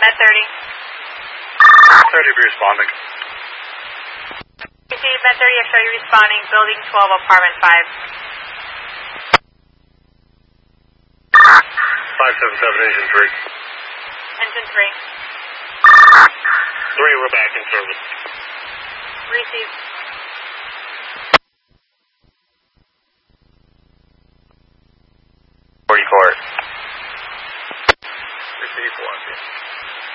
Med 30. 30 be responding. Receive Med 30 X-ray responding, building 12, apartment 5. 577, engine 3. Engine 3. 3, we're back in service. Receive. Court. Receive 1.